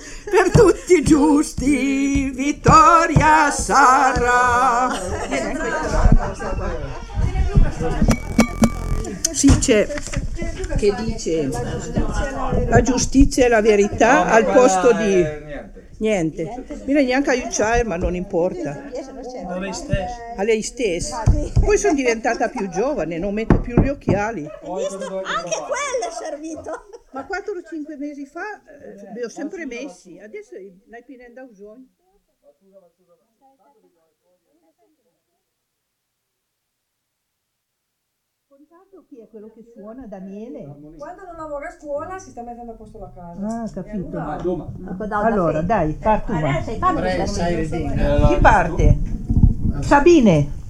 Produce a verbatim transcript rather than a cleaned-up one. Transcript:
per tutti i giusti, vittoria sarà. Sì, c'è che dice la giustizia e la verità al posto di niente. Mi viene neanche aiutare, ma non importa. A lei stessa. A lei stessa. Poi sono diventata più giovane, non metto più gli occhiali. Hai visto? Anche quello è servito. Ma quattro o cinque mesi fa eh, li ho sempre messi, adesso l'hai pinendo bisogno. Contato chi è quello che suona? Daniele? Quando non lavora a scuola si sta mettendo a posto la casa. Ah, capito. Allora, Allora, dai, parti. Adesso fammi Chi parte? Sabine.